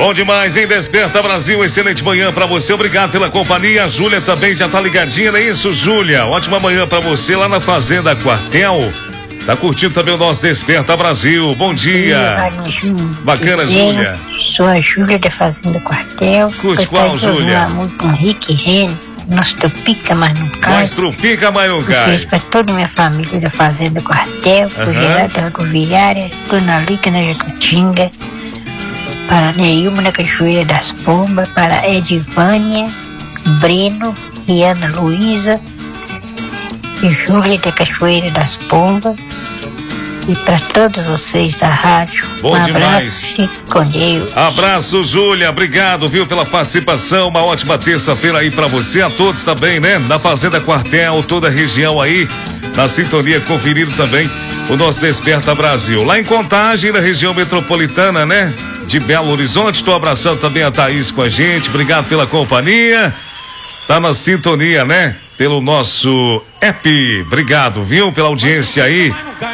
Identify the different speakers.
Speaker 1: Bom demais, hein? Desperta Brasil, excelente manhã pra você, obrigado pela companhia. A Júlia também já tá ligadinha, não é isso, Júlia? Ótima manhã pra você lá na Fazenda Quartel. Tá curtindo também o nosso Desperta Brasil, bom dia. Bacana, Júlia.
Speaker 2: Sou a Júlia da Fazenda Quartel.
Speaker 1: Curte qual, Júlia?
Speaker 2: Muito com Rick Renner. Nós trupica, mas não cai.
Speaker 1: Nós trupica, mas não cai.
Speaker 2: Fiz pra toda a minha família da Fazenda Quartel, pro Geraldo da Rodoviária, Dona Lica na Jacutinga, para Neilma na Cachoeira das Pombas, para Edivânia, Breno e Ana Luísa, e Júlia da Cachoeira das Pombas, e para todos vocês da rádio.
Speaker 1: Bom
Speaker 2: um
Speaker 1: demais.
Speaker 2: Abraço, fique com Deus.
Speaker 1: Abraço, Júlia, obrigado, viu, pela participação. Uma ótima terça-feira aí pra você, a todos também, né? Na Fazenda Quartel, toda a região aí, na sintonia, conferindo também o nosso Desperta Brasil. Lá em Contagem, na região metropolitana, né? De Belo Horizonte, tô abraçando também a Thaís com a gente, obrigado pela companhia. Tá na sintonia, né? Pelo nosso app. Obrigado, viu? Pela audiência aí.